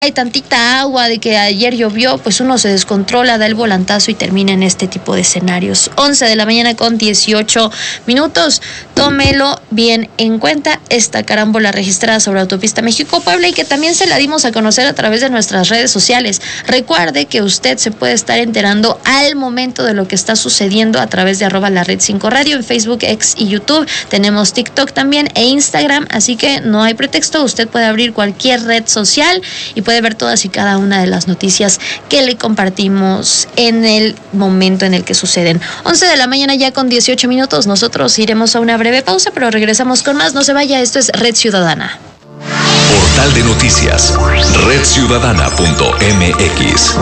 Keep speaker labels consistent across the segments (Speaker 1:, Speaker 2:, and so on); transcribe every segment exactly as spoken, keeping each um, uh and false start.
Speaker 1: hay tantita agua, de que ayer llovió, pues uno se descontrola, da el volantazo y termina en este tipo de escenarios. once de la mañana con dieciocho minutos. Tómelo bien en cuenta, esta carámbola registrada sobre Autopista México-Puebla y que también se la dimos a conocer a través de nuestras redes sociales. Recuerde que usted se puede estar enterando al momento de lo que está sucediendo a través de arroba la red cinco radio en Facebook, X y YouTube. Tenemos TikTok también e Instagram, así que no hay pretexto. Usted puede abrir cualquier red social y puede ver todas y cada una de las noticias que le compartimos en el momento en el que suceden. once de la mañana ya con dieciocho minutos. Nosotros iremos a una breve pausa, pero regresamos con más. No se vaya, esto es Red Ciudadana.
Speaker 2: Portal de noticias, red ciudadana punto m x.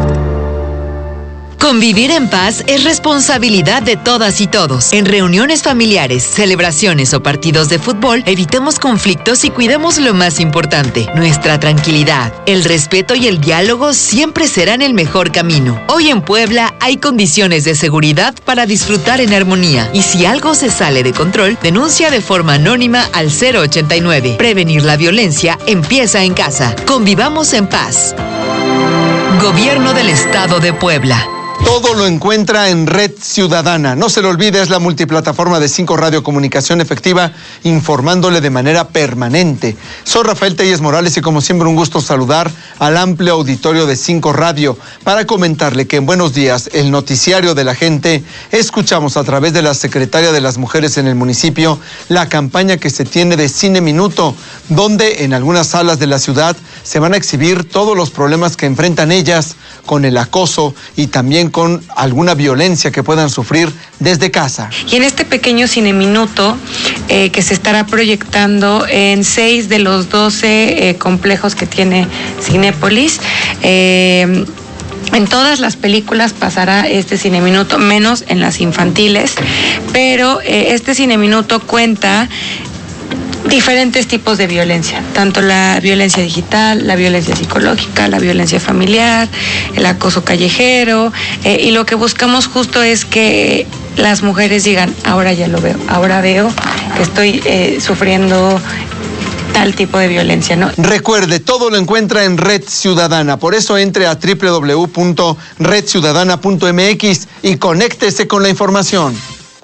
Speaker 3: Convivir en paz es responsabilidad de todas y todos. En reuniones familiares, celebraciones o partidos de fútbol, evitemos conflictos y cuidemos lo más importante, nuestra tranquilidad. El respeto y el diálogo siempre serán el mejor camino. Hoy en Puebla hay condiciones de seguridad para disfrutar en armonía. Y si algo se sale de control, denuncia de forma anónima al cero ochenta y nueve. Prevenir la violencia empieza en casa. Convivamos en paz. Gobierno del Estado de Puebla.
Speaker 4: Todo lo encuentra en Red Ciudadana. No se lo olvide, es la multiplataforma de cinco Radio Comunicación Efectiva, informándole de manera permanente. Soy Rafael Telles Morales y como siempre un gusto saludar al amplio auditorio de cinco Radio para comentarle que en Buenos Días, el noticiario de la gente, escuchamos a través de la Secretaria de las Mujeres en el municipio la campaña que se tiene de Cine Minuto, donde en algunas salas de la ciudad se van a exhibir todos los problemas que enfrentan ellas con el acoso y también con alguna violencia que puedan sufrir desde casa.
Speaker 5: Y en este pequeño Cine Minuto, eh, que se estará proyectando en seis de los doce eh, complejos que tiene Cinépolis, eh, en todas las películas pasará este Cine Minuto, menos en las infantiles, pero eh, este Cine Minuto cuenta diferentes tipos de violencia, tanto la violencia digital, la violencia psicológica, la violencia familiar, el acoso callejero, eh, y lo que buscamos justo es que las mujeres digan, ahora ya lo veo, ahora veo que estoy eh, sufriendo tal tipo de violencia, ¿no?
Speaker 4: Recuerde, todo lo encuentra en Red Ciudadana, por eso entre a doble u doble u doble u punto red ciudadana punto m x y conéctese con la información.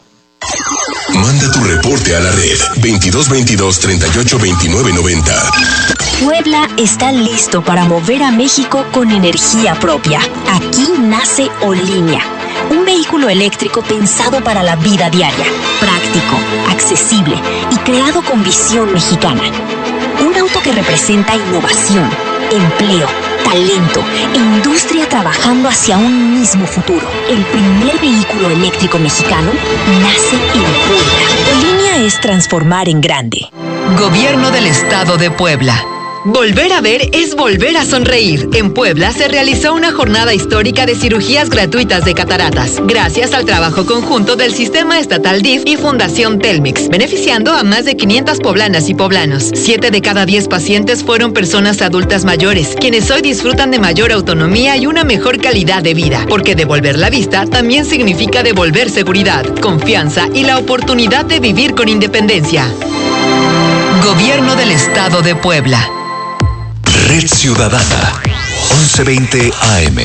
Speaker 2: Manda tu reporte a la red veintidós veintidós treinta y ocho veintinueve noventa.
Speaker 6: Puebla está listo para mover a México con energía propia. Aquí nace Olínea, un vehículo eléctrico pensado para la vida diaria, práctico, accesible y creado con visión mexicana. Un auto que representa innovación, empleo, talento e industria trabajando hacia un mismo futuro. El primer vehículo eléctrico mexicano nace en Puebla. Olínea es transformar en grande.
Speaker 3: Gobierno del Estado de Puebla. Volver a ver es volver a sonreír. En Puebla se realizó una jornada histórica de cirugías gratuitas de cataratas, gracias al trabajo conjunto del Sistema Estatal D I F y Fundación Telmex, beneficiando a más de quinientas poblanas y poblanos. Siete de cada diez pacientes fueron personas adultas mayores, quienes hoy disfrutan de mayor autonomía y una mejor calidad de vida, porque devolver la vista también significa devolver seguridad, confianza y la oportunidad de vivir con independencia. Gobierno del Estado de Puebla.
Speaker 2: Red Ciudadana, once veinte A M.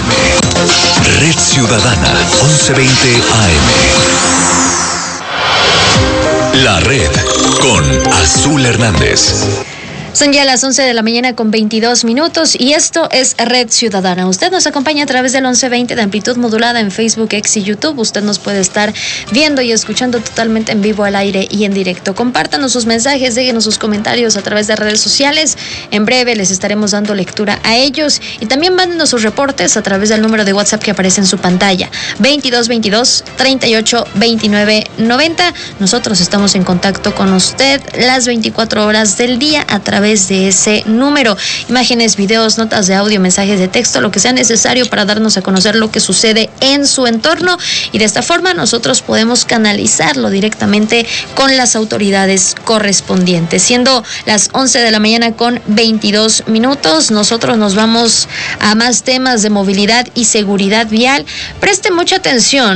Speaker 2: Red Ciudadana, once veinte A M. La red con Azul Hernández.
Speaker 1: Son ya las once de la mañana con veintidós minutos y esto es Red Ciudadana. Usted nos acompaña a través del once veinte de amplitud modulada en Facebook, X y YouTube. Usted nos puede estar viendo y escuchando totalmente en vivo, al aire y en directo. Compártanos sus mensajes, déjenos sus comentarios a través de redes sociales. En breve les estaremos dando lectura a ellos y también mándenos sus reportes a través del número de WhatsApp que aparece en su pantalla, veintidós veintidós treinta y ocho veintinueve noventa. Nosotros estamos en contacto con usted las veinticuatro horas del día a través de ese número. Imágenes, videos, notas de audio, mensajes de texto, lo que sea necesario para darnos a conocer lo que sucede en su entorno y de esta forma nosotros podemos canalizarlo directamente con las autoridades correspondientes. Siendo las once de la mañana con veintidós minutos, nosotros nos vamos a más temas de movilidad y seguridad vial. Preste mucha atención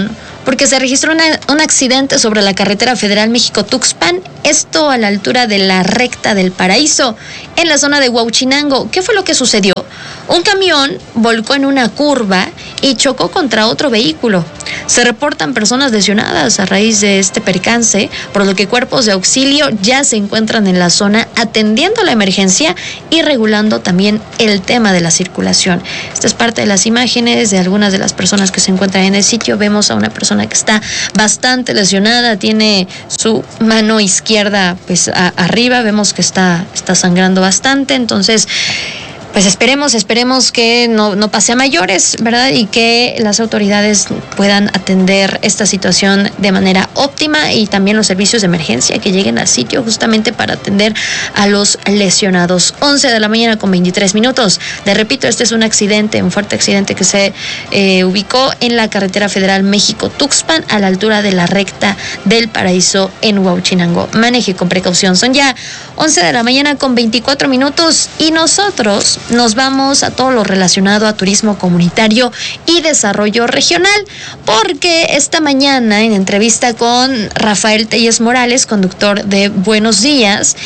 Speaker 1: porque se registró una, un accidente sobre la carretera federal México-Tuxpan, esto a la altura de la recta del Paraíso, en la zona de Huauchinango. ¿Qué fue lo que sucedió? Un camión volcó en una curva y chocó contra otro vehículo. Se reportan personas lesionadas a raíz de este percance, por lo que cuerpos de auxilio ya se encuentran en la zona atendiendo la emergencia y regulando también el tema de la circulación. Esta es parte de las imágenes de algunas de las personas que se encuentran en el sitio. Vemos a una persona que está bastante lesionada, tiene su mano izquierda pues a, arriba, vemos que está, está sangrando bastante, entonces pues esperemos, esperemos que no, no pase a mayores, ¿verdad? Y que las autoridades puedan atender esta situación de manera óptima y también los servicios de emergencia que lleguen al sitio justamente para atender a los lesionados. once de la mañana con veintitrés minutos. Le repito, este es un accidente, un fuerte accidente que se eh, ubicó en la carretera federal México-Tuxpan a la altura de la recta del Paraíso en Huauchinango. Maneje con precaución. Son ya once de la mañana con veinticuatro minutos y nosotros nos vamos a todo lo relacionado a turismo comunitario y desarrollo regional, porque esta mañana en entrevista con Rafael Telles Morales, conductor de Buenos Días,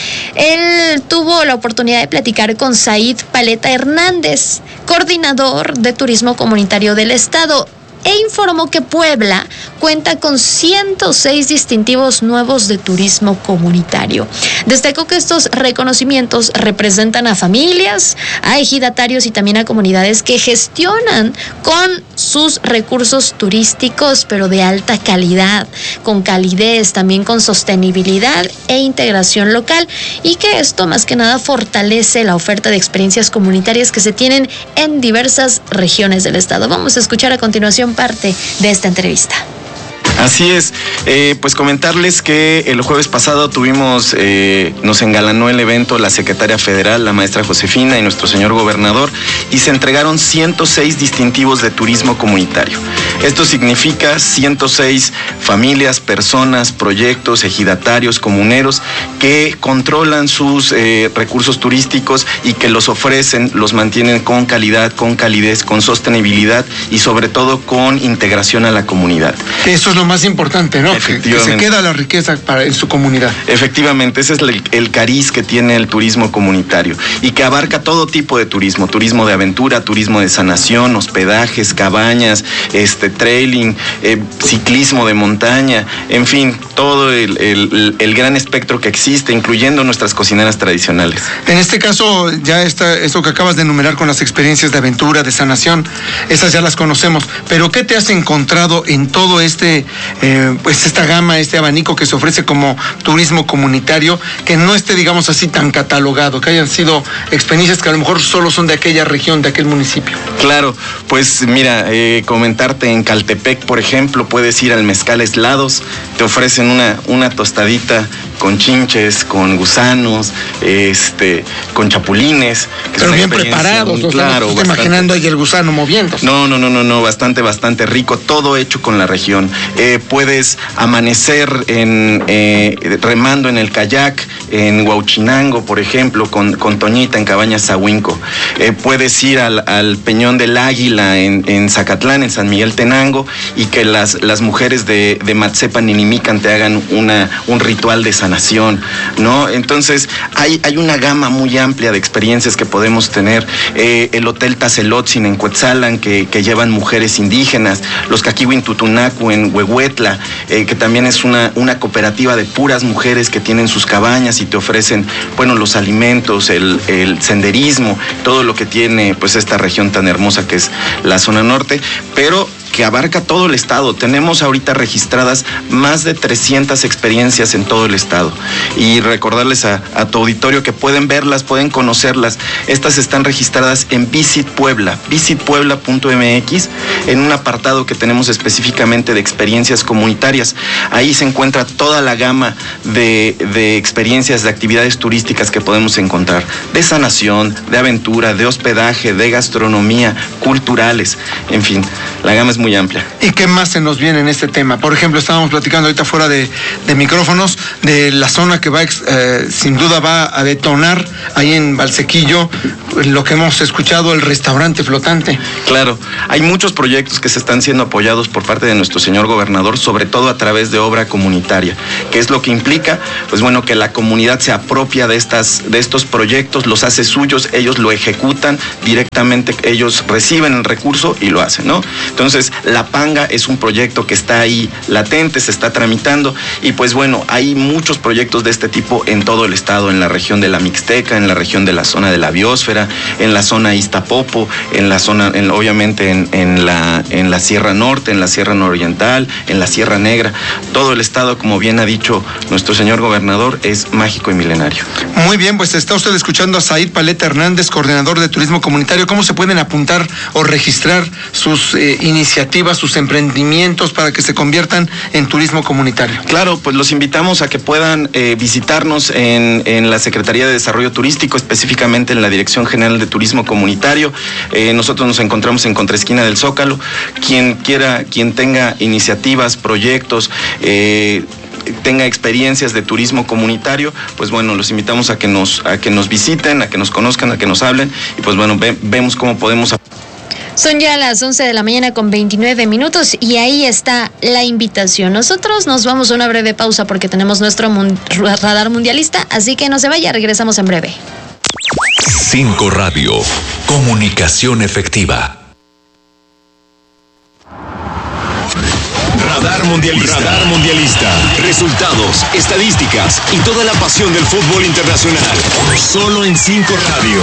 Speaker 1: él tuvo la oportunidad de platicar con Said Paleta Hernández, coordinador de turismo comunitario del estado, e informó que Puebla cuenta con ciento seis distintivos nuevos de turismo comunitario. Destacó que estos reconocimientos representan a familias, a ejidatarios y también a comunidades que gestionan con sus recursos turísticos, pero de alta calidad, con calidez, también con sostenibilidad e integración local, y que esto más que nada fortalece la oferta de experiencias comunitarias que se tienen en diversas regiones del estado. Vamos a escuchar a continuación parte de esta entrevista.
Speaker 7: Así es, eh, pues comentarles que el jueves pasado tuvimos, eh, nos engalanó el evento la secretaria federal, la maestra Josefina, y nuestro señor gobernador, y se entregaron ciento seis distintivos de turismo comunitario. Esto significa ciento seis familias, personas, proyectos, ejidatarios, comuneros que controlan sus eh, recursos turísticos y que los ofrecen, los mantienen con calidad, con calidez, con sostenibilidad y sobre todo con integración a la comunidad.
Speaker 4: Eso es lo más importante, ¿no? Que, que se queda la riqueza para, en su comunidad.
Speaker 7: Efectivamente, ese es el, el cariz que tiene el turismo comunitario y que abarca todo tipo de turismo, turismo de aventura, turismo de sanación, hospedajes, cabañas, este trailing, eh, ciclismo de montaña, en fin, todo el, el, el gran espectro que existe, incluyendo nuestras cocineras tradicionales.
Speaker 4: En este caso, ya está esto que acabas de enumerar con las experiencias de aventura, de sanación, esas ya las conocemos, pero ¿qué te has encontrado en todo este Eh, pues esta gama, este abanico que se ofrece como turismo comunitario, que no esté, digamos así, tan catalogado, que hayan sido experiencias que a lo mejor solo son de aquella región, de aquel municipio?
Speaker 7: Claro, pues mira, eh, comentarte en Caltepec, por ejemplo, puedes ir al Mezcal Eslados, te ofrecen una, una tostadita con chinches, con gusanos, este, con chapulines. Que
Speaker 4: Pero bien preparados, muy, claro. No, bastante, imaginando ahí el gusano moviéndose.
Speaker 7: No, no, no, no, no, bastante, bastante rico, todo hecho con la región. Eh, puedes amanecer en eh, remando en el kayak en Huauchinango, por ejemplo, con, con Toñita en Cabañas Zahuinco. Eh, puedes ir al, al Peñón del Águila en, en Zacatlán, en San Miguel Tenango, y que las, las mujeres de, de Matzepan y Nimican te hagan una, un ritual de sanación, ¿no? Entonces, hay, hay una gama muy amplia de experiencias que podemos tener. Eh, el Hotel Tazelotzin en Cuetzalan, que, que llevan mujeres indígenas, los Caquihuin Tutunacu en Huehuetla, eh, que también es una, una cooperativa de puras mujeres que tienen sus cabañas y te ofrecen, bueno, los alimentos, el, el senderismo, todo lo que tiene, pues, esta región tan hermosa que es la zona norte, pero que abarca todo el estado. Tenemos ahorita registradas más de trescientas experiencias en todo el estado. Y recordarles a, a tu auditorio que pueden verlas, pueden conocerlas. Estas están registradas en Visit Puebla, visit puebla punto m x, en un apartado que tenemos específicamente de experiencias comunitarias. Ahí se encuentra toda la gama de, de experiencias, de actividades turísticas que podemos encontrar, de sanación, de aventura, de hospedaje, de gastronomía, culturales, en fin, la gama es muy muy amplia.
Speaker 4: ¿Y qué más se nos viene en este tema? Por ejemplo, estábamos platicando ahorita fuera de, de micrófonos de la zona que va, eh, sin duda va a detonar ahí en Valsequillo, lo que hemos escuchado, el restaurante flotante.
Speaker 7: Claro, hay muchos proyectos que se están siendo apoyados por parte de nuestro señor gobernador, sobre todo a través de obra comunitaria. ¿Qué es lo que implica? Pues bueno, que la comunidad se apropia de, estas, de estos proyectos, los hace suyos, ellos lo ejecutan directamente, ellos reciben el recurso y lo hacen, ¿no? Entonces, La Panga es un proyecto que está ahí latente, se está tramitando, y pues bueno, hay muchos proyectos de este tipo en todo el estado, en la región de la Mixteca, en la región de la zona de la Biosfera, en la zona Iztapopo, en la zona, en, obviamente en, en, la, en la Sierra Norte, en la Sierra Nororiental, en la Sierra Negra. Todo el estado, como bien ha dicho nuestro señor gobernador, es mágico y milenario.
Speaker 4: Muy bien, pues está usted escuchando a Said Paleta Hernández, coordinador de turismo comunitario. ¿Cómo se pueden apuntar o registrar sus eh, iniciativas, sus emprendimientos para que se conviertan en turismo comunitario?
Speaker 7: Claro, pues los invitamos a que puedan eh, visitarnos en, en la Secretaría de Desarrollo Turístico, específicamente en la Dirección General de Turismo Comunitario. Eh, nosotros nos encontramos en Contraesquina del Zócalo. Quien quiera, quien tenga iniciativas, proyectos, eh, tenga experiencias de turismo comunitario, pues bueno, los invitamos a que nos, a que nos visiten, a que nos conozcan, a que nos hablen, y pues bueno, ve, vemos cómo podemos.
Speaker 1: Son ya las once de la mañana con veintinueve minutos y ahí está la invitación. Nosotros nos vamos a una breve pausa porque tenemos nuestro mun- radar mundialista, así que no se vaya, regresamos en breve.
Speaker 2: cinco Radio, comunicación efectiva. Radar Mundialista. Radar Mundialista. Resultados, estadísticas y toda la pasión del fútbol internacional. Solo en cinco Radio.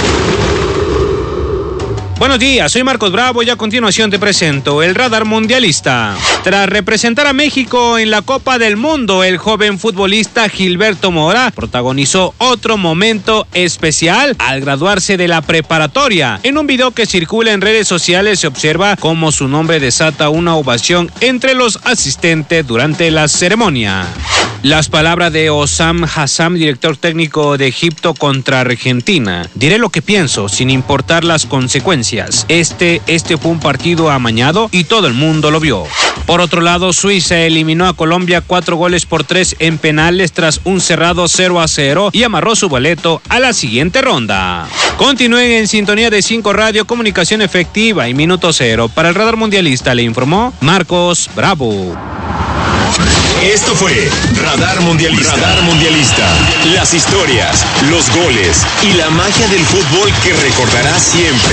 Speaker 8: Buenos días, soy Marcos Bravo y a continuación te presento el Radar Mundialista. Tras representar a México en la Copa del Mundo, el joven futbolista Gilberto Mora protagonizó otro momento especial al graduarse de la preparatoria. En un video que circula en redes sociales se observa cómo su nombre desata una ovación entre los asistentes durante la ceremonia. Las palabras de Osam Hassam, director técnico de Egipto contra Argentina. Diré lo que pienso, sin importar las consecuencias. Este, este fue un partido amañado y todo el mundo lo vio. Por otro lado, Suiza eliminó a Colombia cuatro goles por tres en penales tras un cerrado cero a cero y amarró su boleto a la siguiente ronda. Continúen en sintonía de cinco Radio, comunicación efectiva y minuto cero. Para el Radar Mundialista le informó Marcos Bravo.
Speaker 2: Esto fue Radar Mundialista. Radar Mundialista. Las historias, los goles y la magia del fútbol que recordarás siempre.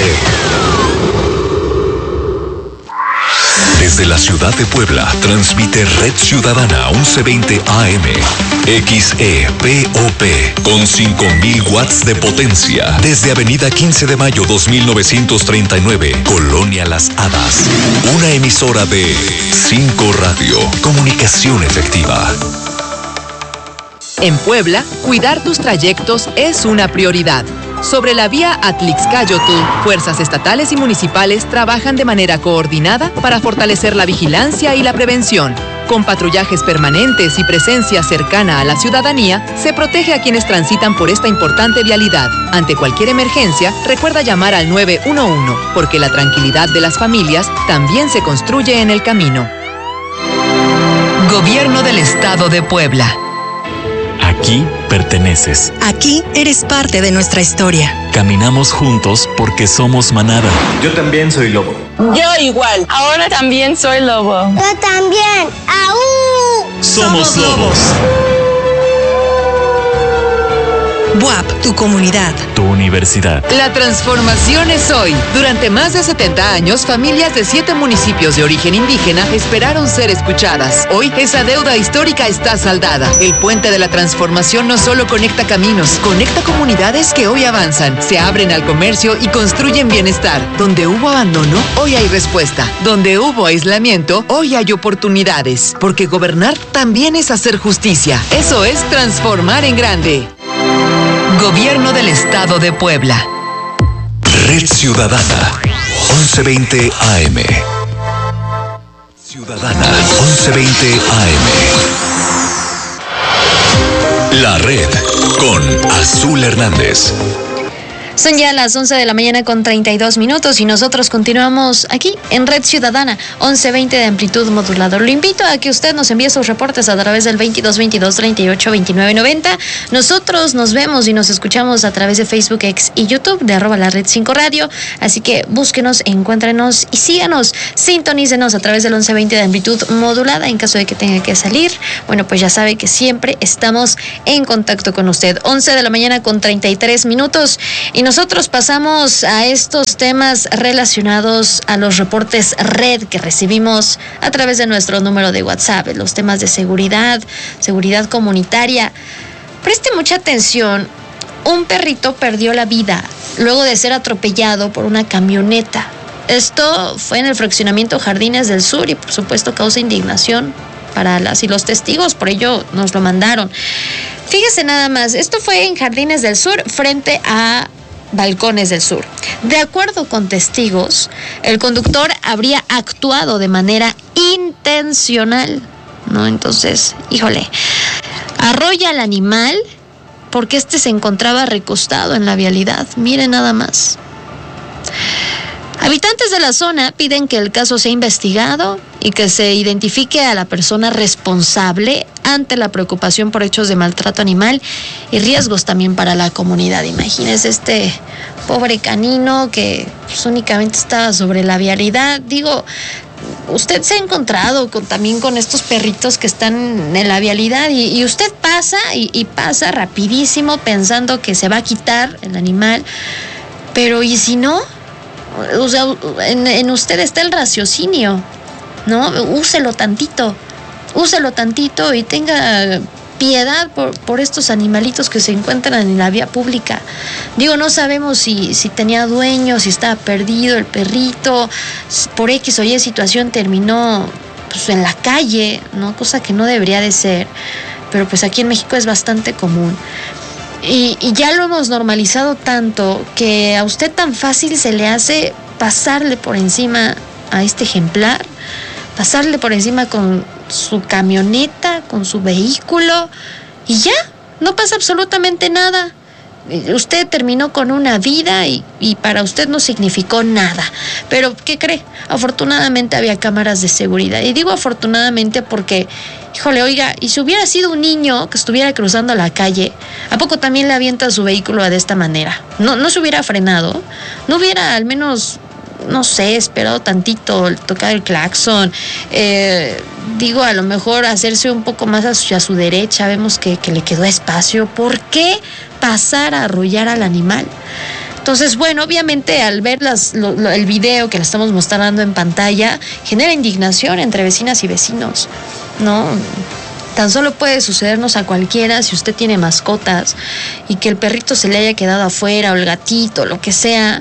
Speaker 2: Desde la ciudad de Puebla, transmite Red Ciudadana once veinte A M, X E P O P, con cinco mil watts de potencia. Desde Avenida quince de mayo dos mil novecientos treinta y nueve, Colonia Las Hadas. Una emisora de cinco Radio, comunicación efectiva.
Speaker 3: En Puebla, cuidar tus trayectos es una prioridad. Sobre la vía Atlixcáyotl, fuerzas estatales y municipales trabajan de manera coordinada para fortalecer la vigilancia y la prevención. Con patrullajes permanentes y presencia cercana a la ciudadanía, se protege a quienes transitan por esta importante vialidad. Ante cualquier emergencia, recuerda llamar al nueve uno uno, porque la tranquilidad de las familias también se construye en el camino. Gobierno del Estado de Puebla.
Speaker 9: Aquí perteneces.
Speaker 10: Aquí eres parte de nuestra historia.
Speaker 9: Caminamos juntos porque somos manada.
Speaker 11: Yo también soy lobo.
Speaker 12: Yo igual. Ahora también soy lobo.
Speaker 13: Yo también. ¡Aú!
Speaker 9: Somos, Somos lobos.
Speaker 10: B U A P, tu comunidad.
Speaker 9: Tu universidad.
Speaker 3: La transformación es hoy. Durante más de setenta años, familias de siete municipios de origen indígena esperaron ser escuchadas. Hoy, esa deuda histórica está saldada. El puente de la transformación no solo conecta caminos, conecta comunidades que hoy avanzan, se abren al comercio y construyen bienestar. Donde hubo abandono, hoy hay respuesta. Donde hubo aislamiento, hoy hay oportunidades. Porque gobernar también es hacer justicia. Eso es transformar en grande. Gobierno del Estado de Puebla.
Speaker 2: Red Ciudadana, once veinte A M. Ciudadana, once veinte A M. La Red, con Azul Hernández.
Speaker 1: Son ya las once de la mañana con treinta y dos minutos y nosotros continuamos aquí en Red Ciudadana, once veinte de amplitud modulada. Lo invito a que usted nos envíe sus reportes a través del veintidós veintidós treinta y ocho veintinueve noventa. Nosotros nos vemos y nos escuchamos a través de Facebook, X y YouTube de arroba la Red cinco Radio. Así que búsquenos, encuéntrenos y síganos. Sintonícenos a través del once veinte de amplitud modulada en caso de que tenga que salir. Bueno, pues ya sabe que siempre estamos en contacto con usted. once de la mañana con treinta y tres minutos. Y nosotros pasamos a estos temas relacionados a los reportes red que recibimos a través de nuestro número de WhatsApp, los temas de seguridad, seguridad comunitaria. Preste mucha atención, un perrito perdió la vida luego de ser atropellado por una camioneta. Esto fue en el fraccionamiento Jardines del Sur y por supuesto causa indignación para las y los testigos, por ello nos lo mandaron. Fíjese nada más, esto fue en Jardines del Sur frente a Balcones del Sur. De acuerdo con testigos, el conductor habría actuado de manera intencional, ¿no? Entonces, híjole, arrolla al animal porque este se encontraba recostado en la vialidad. Mire nada más. Habitantes de la zona piden que el caso sea investigado y que se identifique a la persona responsable ante la preocupación por hechos de maltrato animal y riesgos también para la comunidad. Imagínese este pobre canino que pues, únicamente estaba sobre la vialidad. Digo, usted se ha encontrado con, también con estos perritos que están en la vialidad y, y usted pasa y, y pasa rapidísimo pensando que se va a quitar el animal, pero ¿y si no? O sea, en, en usted está el raciocinio, ¿no? Úselo tantito, úselo tantito y tenga piedad por, por estos animalitos que se encuentran en la vía pública. Digo, no sabemos si, si tenía dueño, si estaba perdido el perrito, por X o Y situación terminó pues, en la calle, ¿no? Cosa que no debería de ser, pero pues aquí en México es bastante común. Y, y ya lo hemos normalizado tanto que a usted tan fácil se le hace pasarle por encima a este ejemplar, pasarle por encima con su camioneta, con su vehículo y ya, no pasa absolutamente nada. Usted terminó con una vida y, y para usted no significó nada. Pero, ¿qué cree? Afortunadamente había cámaras de seguridad. Y digo afortunadamente porque, híjole, oiga, y si hubiera sido un niño que estuviera cruzando la calle, ¿a poco también le avienta su vehículo de esta manera? No, no se hubiera frenado, no hubiera al menos, no sé, esperado tantito, tocar el claxon, eh, digo, a lo mejor hacerse un poco más hacia su derecha, vemos que, que le quedó espacio. ¿Por qué pasar a arrollar al animal? Entonces, bueno, obviamente al ver las, lo, lo, el video que le estamos mostrando en pantalla, genera indignación entre vecinas y vecinos, ¿no? Tan solo puede sucedernos a cualquiera si usted tiene mascotas y que el perrito se le haya quedado afuera o el gatito, lo que sea.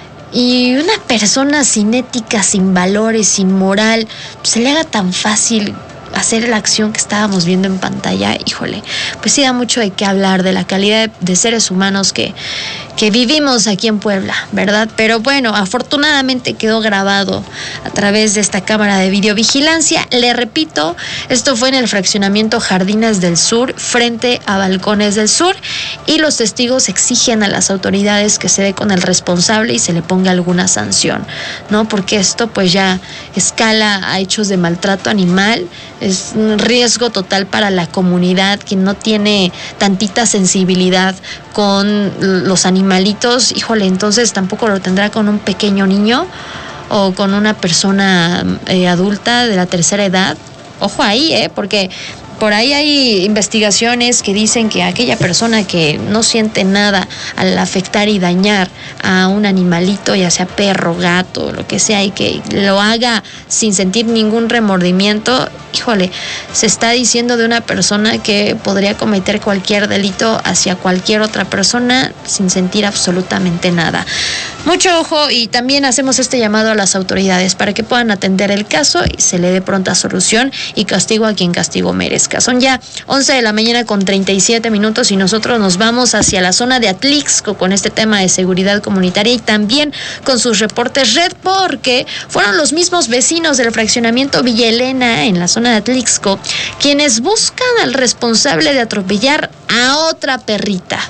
Speaker 1: Y una persona sin ética, sin valores, sin moral, pues se le haga tan fácil hacer la acción que estábamos viendo en pantalla. Híjole, pues sí da mucho de qué hablar de la calidad de, de seres humanos que, que vivimos aquí en Puebla, ¿verdad? Pero bueno, afortunadamente quedó grabado a través de esta cámara de videovigilancia. Le repito, esto fue en el fraccionamiento Jardines del Sur, frente a Balcones del Sur, y los testigos exigen a las autoridades que se dé con el responsable y se le ponga alguna sanción, ¿no? Porque esto pues ya escala a hechos de maltrato animal, es un riesgo total para la comunidad que no tiene tantita sensibilidad con los animalitos. Híjole, entonces tampoco lo tendrá con un pequeño niño o con una persona eh, adulta de la tercera edad. Ojo ahí, eh, porque por ahí hay investigaciones que dicen que aquella persona que no siente nada al afectar y dañar a un animalito, ya sea perro, gato, lo que sea, y que lo haga sin sentir ningún remordimiento, híjole, se está diciendo de una persona que podría cometer cualquier delito hacia cualquier otra persona sin sentir absolutamente nada. Mucho ojo, y también hacemos este llamado a las autoridades para que puedan atender el caso y se le dé pronta solución y castigo a quien castigo merezca. Son ya once de la mañana con treinta y siete minutos y nosotros nos vamos hacia la zona de Atlixco con este tema de seguridad comunitaria y también con sus reportes red, porque fueron los mismos vecinos del fraccionamiento Villa Elena en la zona de Atlixco quienes buscan al responsable de atropellar a otra perrita.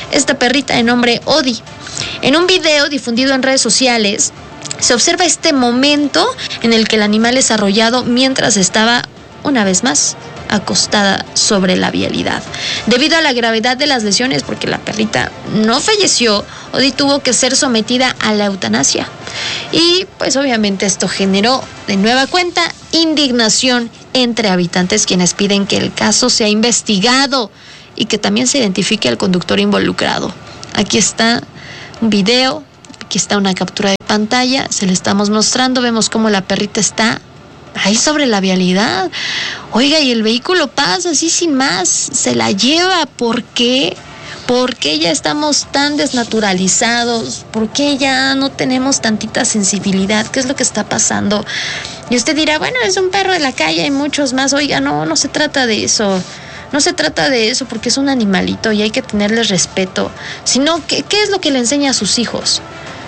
Speaker 1: esta perrita de nombre Odi. En un video difundido en redes sociales, se observa este momento en el que el animal es arrollado mientras estaba, una vez más, acostada sobre la vialidad. Debido a la gravedad de las lesiones, porque la perrita no falleció, Odi tuvo que ser sometida a la eutanasia. Y pues obviamente esto generó de nueva cuenta indignación entre habitantes, quienes piden que el caso sea investigado y que también se identifique al conductor involucrado. Aquí está un video, aquí está una captura de pantalla, se le estamos mostrando, vemos cómo la perrita está ahí sobre la vialidad. Oiga, y el vehículo pasa así sin más, se la lleva. ¿Por qué? ¿Por qué ya estamos tan desnaturalizados? ¿Por qué ya no tenemos tantita sensibilidad? ¿Qué es lo que está pasando? Y usted dirá, bueno, es un perro de la calle, hay muchos más. Oiga, no, no se trata de eso. No se trata de eso porque es un animalito y hay que tenerles respeto. Sino, ¿qué, qué es lo que le enseña a sus hijos?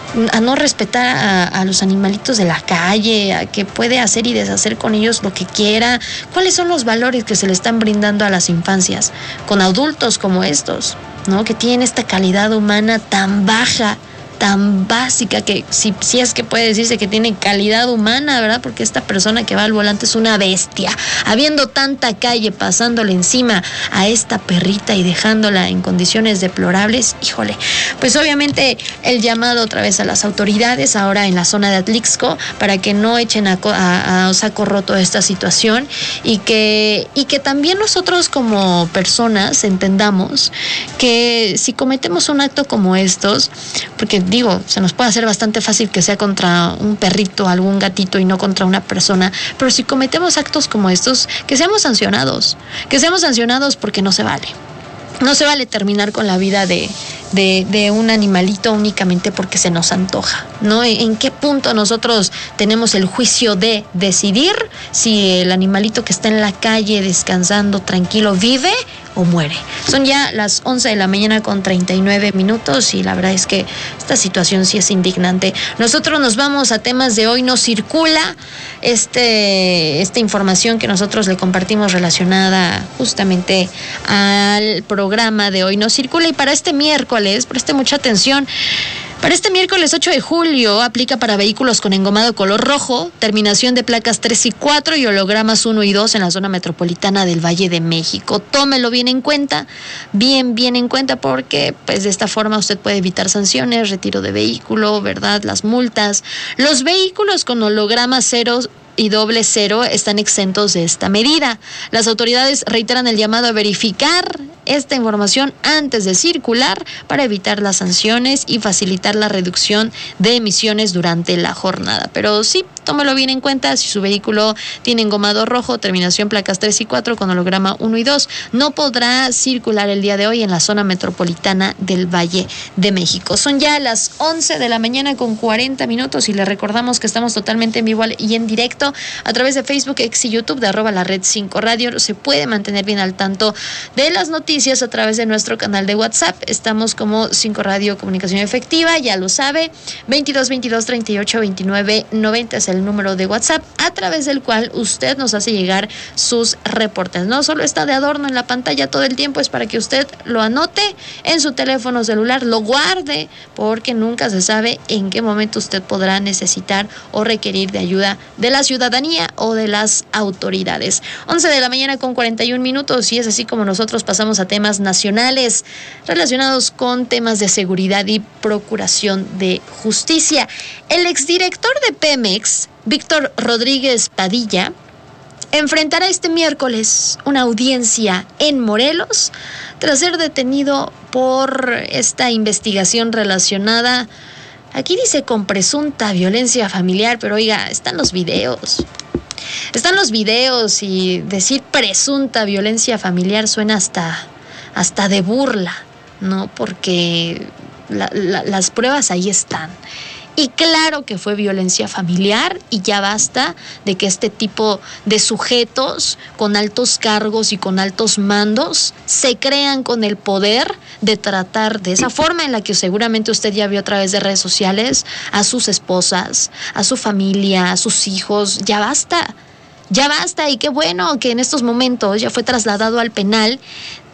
Speaker 1: A no respetar a, a los animalitos de la calle, a que puede hacer y deshacer con ellos lo que quiera. ¿Cuáles son los valores que se le están brindando a las infancias con adultos como estos, ¿no? Que tienen esta calidad humana tan baja, tan básica, que si, si es que puede decirse que tiene calidad humana, ¿verdad? Porque esta persona que va al volante es una bestia. Habiendo tanta calle pasándole encima a esta perrita y dejándola en condiciones deplorables, híjole, pues obviamente el llamado otra vez a las autoridades ahora en la zona de Atlixco para que no echen a, a, a saco roto esta situación y que, y que también nosotros como personas entendamos que si cometemos un acto como estos, porque digo, se nos puede hacer bastante fácil que sea contra un perrito, algún gatito y no contra una persona, pero si cometemos actos como estos, que seamos sancionados, que seamos sancionados porque no se vale. No se vale terminar con la vida de, de, de un animalito únicamente porque se nos antoja, ¿no? ¿En qué punto nosotros tenemos el juicio de decidir si el animalito que está en la calle descansando tranquilo vive o muere? Son ya las once de la mañana con treinta y nueve minutos y la verdad es que esta situación sí es indignante. Nosotros nos vamos a temas de Hoy No Circula, este, esta información que nosotros le compartimos relacionada justamente al programa de Hoy No Circula. Y para este miércoles, preste mucha atención, para este miércoles ocho de julio aplica para vehículos con engomado color rojo, terminación de placas tres y cuatro y hologramas uno y dos en la zona metropolitana del Valle de México. Tómelo bien en cuenta, bien, bien en cuenta, porque pues de esta forma usted puede evitar sanciones, retiro de vehículo, ¿verdad? Las multas. Los vehículos con hologramas cero y doble cero están exentos de esta medida. Las autoridades reiteran el llamado a verificar esta información antes de circular para evitar las sanciones y facilitar la reducción de emisiones durante la jornada. Pero sí, tómelo bien en cuenta, si su vehículo tiene engomado rojo, terminación placas tres y cuatro con holograma uno y dos, no podrá circular el día de hoy en la zona metropolitana del Valle de México. Son ya las once de la mañana con cuarenta minutos y le recordamos que estamos totalmente en vivo y en directo a través de Facebook, X y YouTube de arroba la red cinco radio. Se puede mantener bien al tanto de las noticias a través de nuestro canal de WhatsApp. Estamos como cinco Radio Comunicación Efectiva, ya lo sabe, veintidós veintidós treinta y ocho veintinueve noventa es el número de WhatsApp a través del cual usted nos hace llegar sus reportes. No solo está de adorno en la pantalla todo el tiempo, es para que usted lo anote en su teléfono celular, lo guarde, porque nunca se sabe en qué momento usted podrá necesitar o requerir de ayuda de la ciudadanía o de las autoridades. once de la mañana con cuarenta y un minutos y es así como nosotros pasamos a temas nacionales relacionados con temas de seguridad y procuración de justicia. El exdirector de Pemex, Víctor Rodríguez Padilla, enfrentará este miércoles una audiencia en Morelos tras ser detenido por esta investigación relacionada, aquí dice con presunta violencia familiar, pero oiga, están los videos. Están los videos y decir presunta violencia familiar suena hasta, hasta de burla, ¿no? Porque la, la, las pruebas ahí están. Y claro que fue violencia familiar y ya basta de que este tipo de sujetos con altos cargos y con altos mandos se crean con el poder de tratar de esa forma en la que seguramente usted ya vio a través de redes sociales a sus esposas, a su familia, a sus hijos. Ya basta, ya basta y qué bueno que en estos momentos ya fue trasladado al penal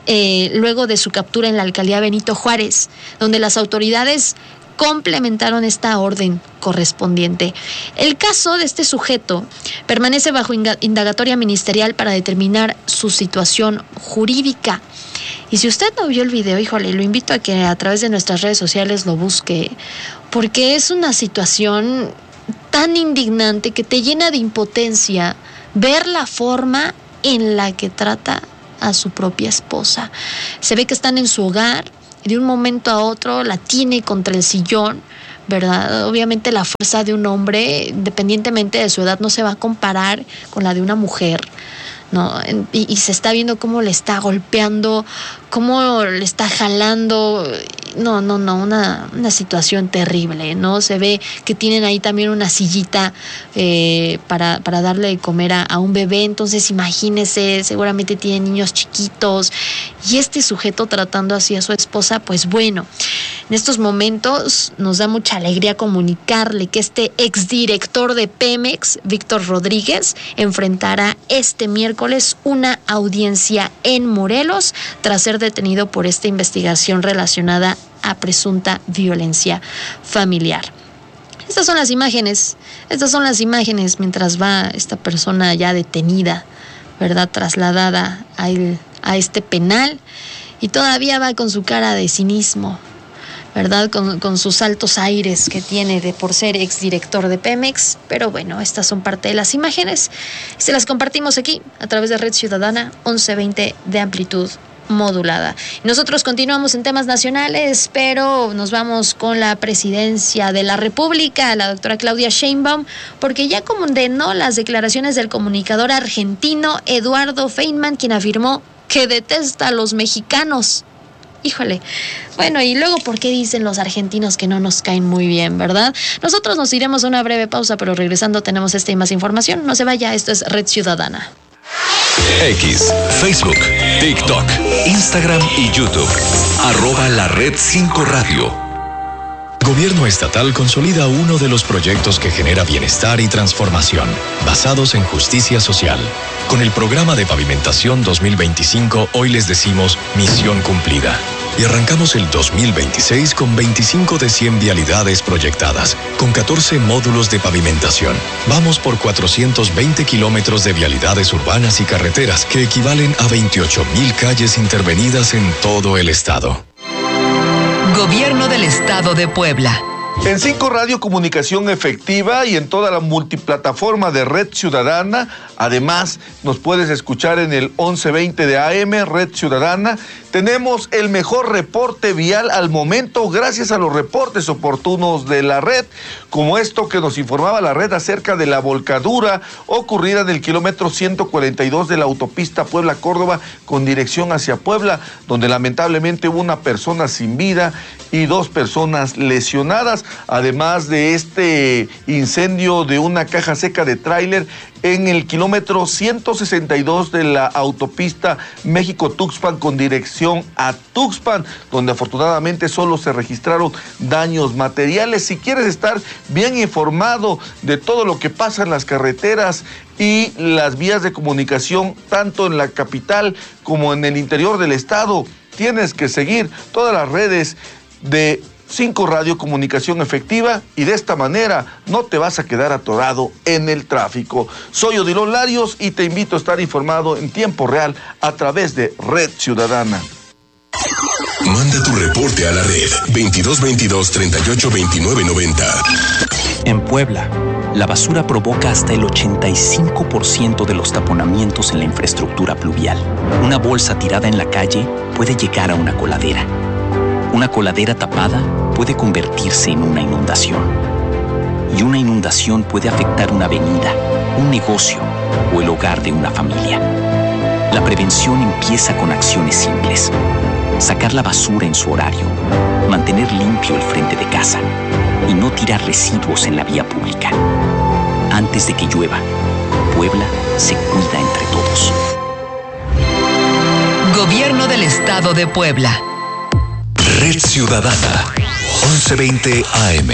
Speaker 1: eh, luego de su captura en la alcaldía Benito Juárez, donde las autoridades complementaron esta orden correspondiente. El caso de este sujeto permanece bajo indagatoria ministerial para determinar su situación jurídica. Y si usted no vio el video, híjole, lo invito a que a través de nuestras redes sociales lo busque, porque es una situación tan indignante que te llena de impotencia ver la forma en la que trata a su propia esposa. Se ve que están en su hogar, de un momento a otro la tiene contra el sillón, ¿verdad? Obviamente la fuerza de un hombre, independientemente de su edad, no se va a comparar con la de una mujer, ¿no? Y, y se está viendo cómo le está golpeando, cómo le está jalando. No, no, no, una, una situación terrible, ¿no? Se ve que tienen ahí también una sillita eh, para, para darle de comer a, a un bebé. Entonces imagínese, seguramente tiene niños chiquitos y este sujeto tratando así a su esposa. Pues bueno, en estos momentos nos da mucha alegría comunicarle que este exdirector de Pemex, Víctor Rodríguez, enfrentará este miércoles una audiencia en Morelos tras ser detenido por esta investigación relacionada a presunta violencia familiar. Estas son las imágenes, estas son las imágenes mientras va esta persona ya detenida, ¿verdad? Trasladada a, el, a este penal, y todavía va con su cara de cinismo, ¿verdad? Con, con sus altos aires que tiene de por ser exdirector de Pemex. Pero bueno, estas son parte de las imágenes. Se las compartimos aquí a través de Red Ciudadana once veinte de amplitud modulada. Nosotros continuamos en temas nacionales, pero nos vamos con la presidencia de la República, la doctora Claudia Sheinbaum, porque ya condenó las declaraciones del comunicador argentino Eduardo Feynman, quien afirmó que detesta a los mexicanos. Híjole, bueno, y luego, ¿por qué dicen los argentinos que no nos caen muy bien, verdad? Nosotros nos iremos a una breve pausa, pero regresando tenemos esta y más información. No se vaya, esto es Red Ciudadana.
Speaker 2: X, Facebook, TikTok, Instagram y YouTube. Arroba la Red cinco Radio.
Speaker 11: Gobierno estatal consolida uno de los proyectos que genera bienestar y transformación, basados en justicia social. Con el programa de pavimentación dos mil veinticinco, hoy les decimos misión cumplida. Y arrancamos el dos mil veintiséis con veinticinco de cien vialidades proyectadas, con catorce módulos de pavimentación. Vamos por cuatrocientos veinte kilómetros de vialidades urbanas y carreteras, que equivalen a veintiocho mil calles intervenidas en todo el estado.
Speaker 3: Gobierno del Estado de Puebla.
Speaker 14: En cinco Radio Comunicación Efectiva y en toda la multiplataforma de Red Ciudadana. Además, nos puedes escuchar en el once veinte de A M, Red Ciudadana. Tenemos el mejor reporte vial al momento, gracias a los reportes oportunos de la red, como esto que nos informaba la red acerca de la volcadura ocurrida en el kilómetro ciento cuarenta y dos de la autopista Puebla-Córdoba con dirección hacia Puebla, donde lamentablemente hubo una persona sin vida y dos personas lesionadas, además de este incendio de una caja seca de tráiler en el kilómetro ciento sesenta y dos de la autopista México-Tuxpan con dirección a Tuxpan, donde afortunadamente solo se registraron daños materiales. Si quieres estar bien informado de todo lo que pasa en las carreteras y las vías de comunicación, tanto en la capital como en el interior del estado, tienes que seguir todas las redes de cinco Radio Comunicación Efectiva, y de esta manera no te vas a quedar atorado en el tráfico. Soy Odilon Larios y te invito a estar informado en tiempo real a través de Red Ciudadana.
Speaker 2: Manda tu reporte a la red veintidós veintidós treinta y ocho veintinueve noventa.
Speaker 15: En Puebla, la basura provoca hasta el ochenta y cinco por ciento de los taponamientos en la infraestructura pluvial. Una bolsa tirada en la calle puede llegar a una coladera. Una coladera tapada puede convertirse en una inundación. Y una inundación puede afectar una avenida, un negocio o el hogar de una familia. La prevención empieza con acciones simples. Sacar la basura en su horario, mantener limpio el frente de casa y no tirar residuos en la vía pública. Antes de que llueva, Puebla se cuida entre todos.
Speaker 3: Gobierno del Estado de Puebla.
Speaker 2: Red Ciudadana, once veinte A M.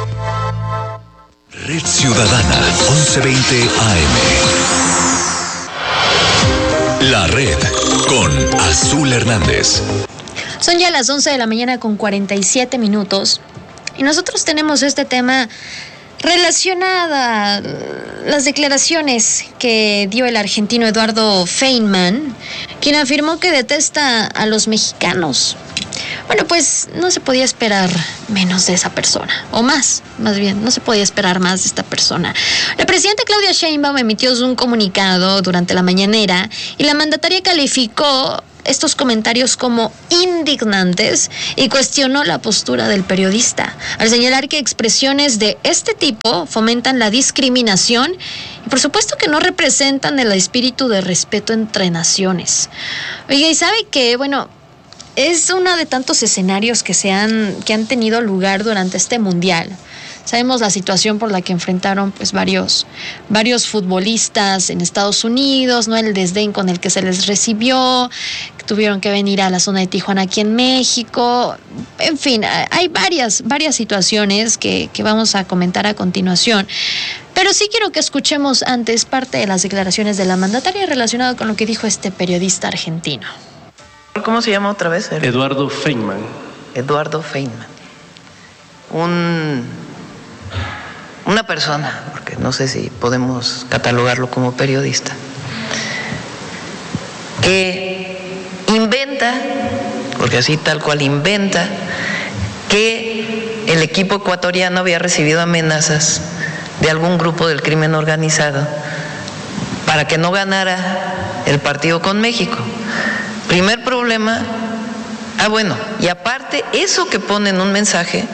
Speaker 2: Red Ciudadana, once veinte A M. La red con Azul. Azul Hernández.
Speaker 1: Son ya las once de la mañana con cuarenta y siete minutos y nosotros tenemos este tema relacionada a las declaraciones que dio el argentino Eduardo Feynman, quien afirmó que detesta a los mexicanos. Bueno, pues no se podía esperar menos de esa persona, o más, más bien, no se podía esperar más de esta persona. La presidenta Claudia Sheinbaum emitió un comunicado durante la mañanera y la mandataria calificó estos comentarios como indignantes y cuestionó la postura del periodista, al señalar que expresiones de este tipo fomentan la discriminación y por supuesto que no representan el espíritu de respeto entre naciones. Oiga, y sabe que, bueno, es uno de tantos escenarios que se han, que han tenido lugar durante este mundial. Sabemos la situación por la que enfrentaron pues varios, varios futbolistas en Estados Unidos, ¿no? El desdén con el que se les recibió, que tuvieron que venir a la zona de Tijuana aquí en México. En fin, hay varias, varias situaciones que, que vamos a comentar a continuación. Pero sí quiero que escuchemos antes parte de las declaraciones de la mandataria relacionado con lo que dijo este periodista argentino.
Speaker 16: ¿Cómo se llama otra vez? El...
Speaker 17: Eduardo Feynman.
Speaker 16: Eduardo Feynman. Un... Una persona, porque no sé si podemos catalogarlo como periodista, que inventa, porque así tal cual inventa, que el equipo ecuatoriano había recibido amenazas de algún grupo del crimen organizado para que no ganara el partido con México. Primer problema, ah bueno, y aparte eso que pone en un mensaje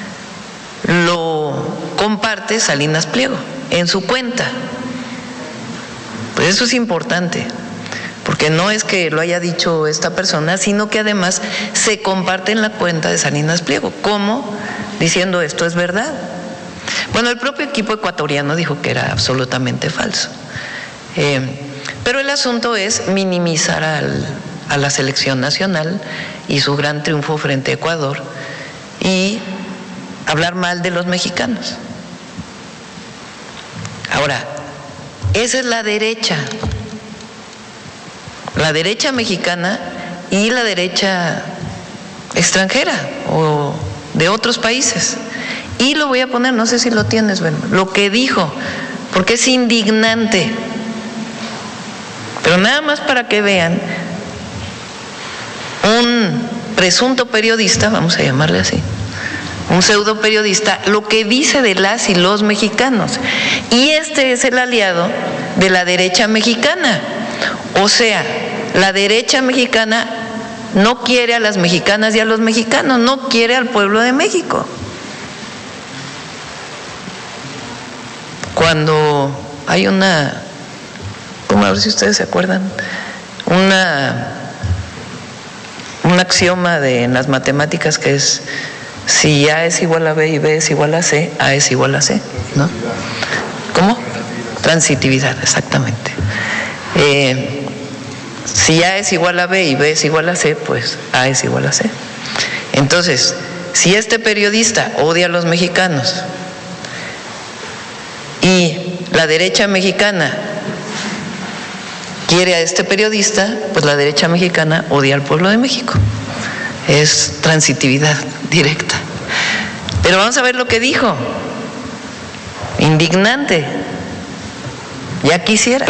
Speaker 16: lo comparte Salinas Pliego en su cuenta. Pues eso es importante, porque no es que lo haya dicho esta persona, sino que además se comparte en la cuenta de Salinas Pliego, como diciendo esto es verdad. Bueno, el propio equipo ecuatoriano dijo que era absolutamente falso. Eh, pero el asunto es minimizar al, a la selección nacional y su gran triunfo frente a Ecuador y hablar mal de los mexicanos. Ahora, esa es la derecha, la derecha mexicana y la derecha extranjera o de otros países. Y lo voy a poner, no sé si lo tienes, bueno, lo que dijo, porque es indignante. Pero nada más para que vean, un presunto periodista, vamos a llamarle así, un pseudo periodista, lo que dice de las y los mexicanos. Y este es el aliado de la derecha mexicana. O sea, la derecha mexicana no quiere a las mexicanas y a los mexicanos, no quiere al pueblo de México. Cuando hay una, como a ver si ustedes se acuerdan, una, un axioma de, en las matemáticas que es: si A es igual a B y B es igual a C, A es igual a C, ¿no? ¿Cómo? Transitividad, exactamente. Eh, si A es igual a B y B es igual a C, pues A es igual a C. Entonces, si este periodista odia a los mexicanos y la derecha mexicana quiere a este periodista, pues la derecha mexicana odia al pueblo de México. Es transitividad directa. Pero vamos a ver lo que dijo. Indignante. Ya quisiera.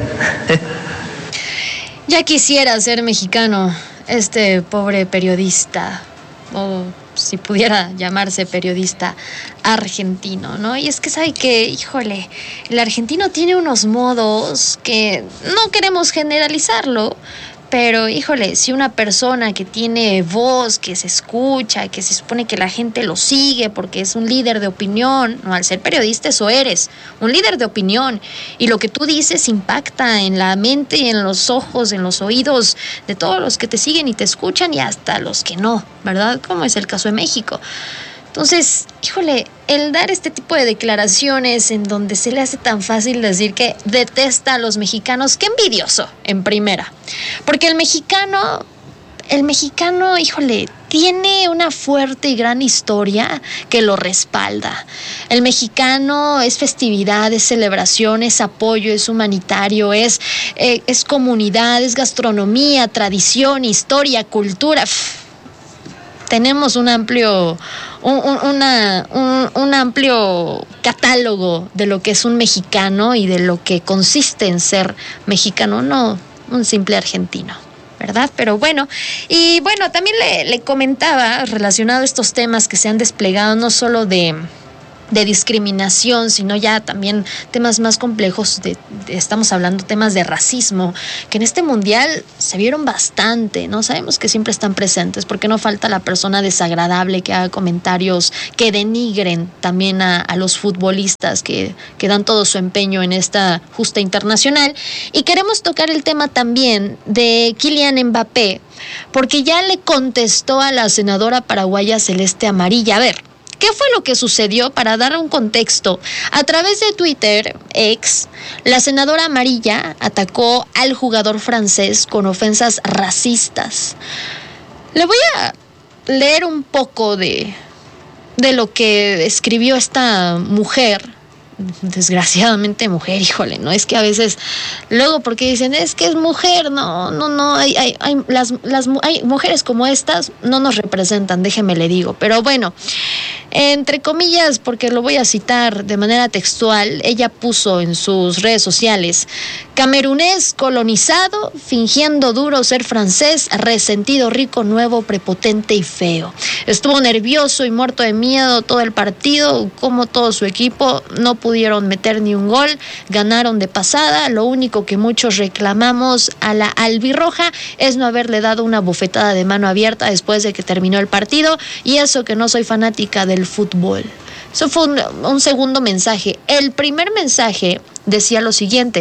Speaker 1: Ya quisiera ser mexicano este pobre periodista, o si pudiera llamarse periodista argentino, ¿no? Y es que sabe que, híjole, el argentino tiene unos modos que no queremos generalizarlo, pero híjole, si una persona que tiene voz, que se escucha, que se supone que la gente lo sigue porque es un líder de opinión, no, al ser periodista eso eres, un líder de opinión, y lo que tú dices impacta en la mente, en los ojos, en los oídos de todos los que te siguen y te escuchan y hasta los que no, ¿verdad? Como es el caso de México. Entonces, híjole, el dar este tipo de declaraciones en donde se le hace tan fácil decir que detesta a los mexicanos, qué envidioso, en primera. Porque el mexicano el mexicano, híjole, tiene una fuerte y gran historia que lo respalda. El mexicano es festividad, es celebración, es apoyo, es humanitario, es, eh, es comunidad, es gastronomía, tradición, historia, cultura. Pff, tenemos un amplio, un, un, una, un, un amplio catálogo de lo que es un mexicano y de lo que consiste en ser mexicano, no un simple argentino, ¿verdad? Pero bueno, y bueno, también le, le comentaba relacionado a estos temas que se han desplegado, no solo de, de discriminación, sino ya también temas más complejos, de, de, estamos hablando temas de racismo, que en este mundial se vieron bastante, ¿no? Sabemos que siempre están presentes, porque no falta la persona desagradable que haga comentarios que denigren también a, a los futbolistas que, que dan todo su empeño en esta justa internacional. Y queremos tocar el tema también de Kylian Mbappé, porque ya le contestó a la senadora paraguaya Celeste Amarilla. A ver, ¿qué fue lo que sucedió? Para dar un contexto, a través de Twitter, ex, la senadora Amarilla atacó al jugador francés con ofensas racistas. Le voy a leer un poco de, de lo que escribió esta mujer. Desgraciadamente mujer, híjole, no es que a veces luego porque dicen es que es mujer, no, no, no, hay, hay, hay las, las hay mujeres como estas no nos representan, déjeme le digo, pero bueno, entre comillas, porque lo voy a citar de manera textual, ella puso en sus redes sociales: camerunés colonizado, fingiendo duro ser francés, resentido, rico, nuevo, prepotente y feo. Estuvo nervioso y muerto de miedo todo el partido, como todo su equipo no pudieron meter ni un gol, ganaron de pasada. Lo único que muchos reclamamos a la albirroja es no haberle dado una bofetada de mano abierta después de que terminó el partido, y eso que no soy fanática del fútbol. Eso fue un, un segundo mensaje. El primer mensaje decía lo siguiente: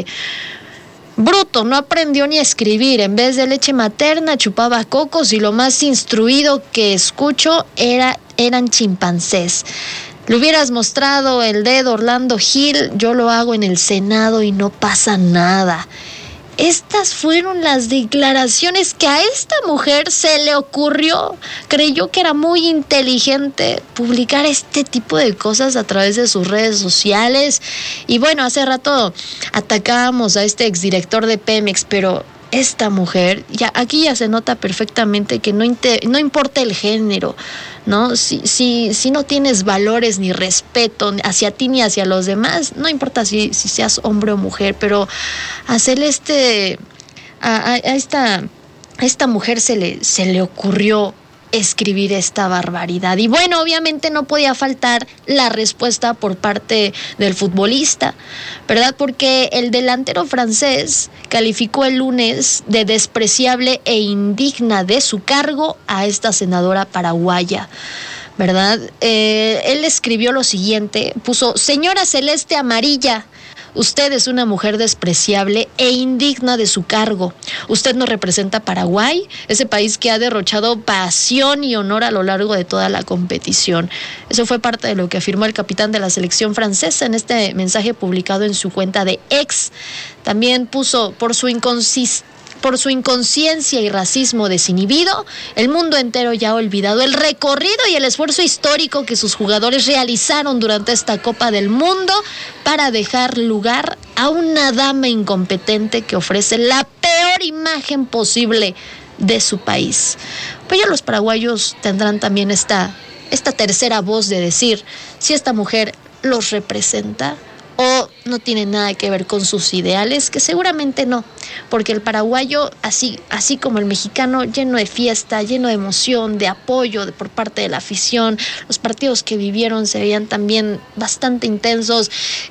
Speaker 1: bruto, no aprendió ni a escribir, en vez de leche materna chupaba cocos y lo más instruido que escucho era, eran chimpancés. Le hubieras mostrado el dedo, Orlando Gil, yo lo hago en el Senado y no pasa nada. Estas fueron las declaraciones que a esta mujer se le ocurrió. Creyó que era muy inteligente publicar este tipo de cosas a través de sus redes sociales. Y bueno, hace rato atacábamos a este exdirector de Pemex, pero esta mujer, ya aquí ya se nota perfectamente que no, inter, no importa el género, ¿no? Si, si, si no tienes valores ni respeto hacia ti ni hacia los demás, no importa si, si seas hombre o mujer, pero hacerle este, a, a, a esta, a esta mujer se le, se le ocurrió escribir esta barbaridad. Y bueno, obviamente no podía faltar la respuesta por parte del futbolista, ¿verdad? Porque el delantero francés calificó el lunes de despreciable e indigna de su cargo a esta senadora paraguaya, ¿verdad? Eh, él escribió lo siguiente, puso: señora Celeste Amarilla, usted es una mujer despreciable e indigna de su cargo. Usted no representa a Paraguay, ese país que ha derrochado pasión y honor a lo largo de toda la competición. Eso fue parte de lo que afirmó el capitán de la selección francesa en este mensaje publicado en su cuenta de X. También puso: por su inconsistencia, por su inconsciencia y racismo desinhibido, el mundo entero ya ha olvidado el recorrido y el esfuerzo histórico que sus jugadores realizaron durante esta Copa del Mundo para dejar lugar a una dama incompetente que ofrece la peor imagen posible de su país. Pues ya los paraguayos tendrán también esta, esta tercera voz de decir si esta mujer los representa o no tiene nada que ver con sus ideales, que seguramente no, porque el paraguayo, así, así como el mexicano, lleno de fiesta, lleno de emoción, de apoyo de, por parte de la afición. Los partidos que vivieron se veían también bastante intensos.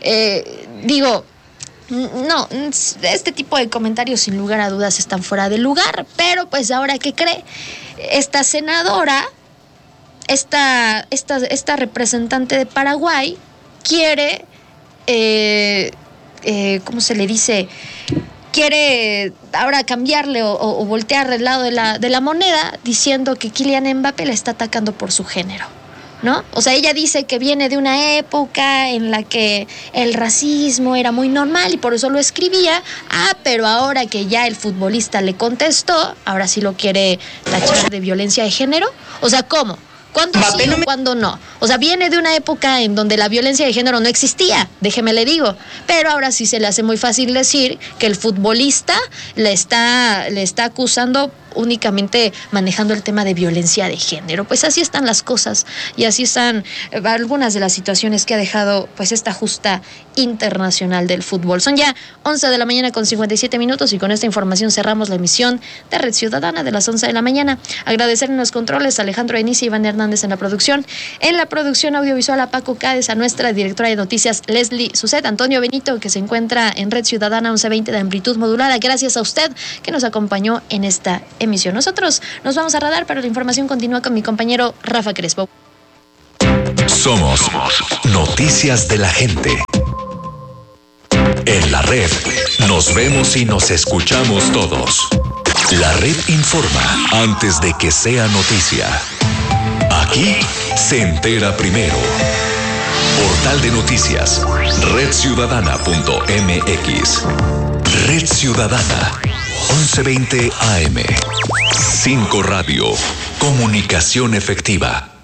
Speaker 1: Eh, digo, no, este tipo de comentarios sin lugar a dudas están fuera de lugar, pero pues ahora, ¿qué cree? Esta senadora, esta, esta, esta representante de Paraguay, quiere... Eh, eh, ¿cómo se le dice? Quiere ahora cambiarle o, o voltear del lado de la, de la moneda, diciendo que Kylian Mbappé le está atacando por su género. ¿no? O sea, ella dice que viene de una época en la que el racismo era muy normal y por eso lo escribía. Ah, pero ahora que ya el futbolista le contestó, ahora sí lo quiere tachar de violencia de género. O sea, ¿cómo? ¿Cuándo sí o cuándo no? O sea, viene de una época en donde la violencia de género no existía, déjeme le digo. Pero ahora sí se le hace muy fácil decir que el futbolista le está, le está acusando únicamente manejando el tema de violencia de género. Pues así están las cosas y así están algunas de las situaciones que ha dejado pues esta justa internacional del fútbol. Son ya once de la mañana con cincuenta y siete minutos y con esta información cerramos la emisión de Red Ciudadana de las once de la mañana. Agradecer en los controles a Alejandro Enicia y Iván Hernández en la producción. En la producción audiovisual a Paco Cáez, a nuestra directora de noticias Leslie Suset, Antonio Benito, que se encuentra en Red Ciudadana once veinte de amplitud modulada. Gracias a usted que nos acompañó en esta emisión. Nosotros nos vamos a Radar, pero la información continúa con mi compañero Rafa Crespo.
Speaker 2: Somos Noticias de la Gente. En la red nos vemos y nos escuchamos todos. La red informa antes de que sea noticia. Aquí se entera primero. Portal de noticias red ciudadana punto m x. Red Ciudadana once veinte A M. cinco Radio. Comunicación efectiva.